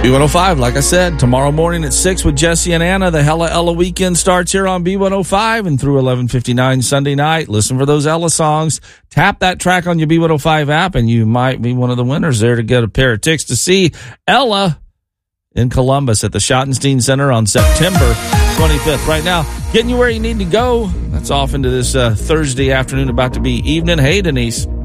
B105, like I said, tomorrow morning at 6 with Jesse and Anna. The Hella Ella weekend starts here on B105 and through 11:59 Sunday night. Listen for those Ella songs. Tap that track on your B105 app, and you might be one of the winners there to get a pair of tickets to see Ella in Columbus at the Schottenstein Center on September 25th. Right now, getting you where you need to go. That's off into this Thursday afternoon, about to be evening. Hey, Denise.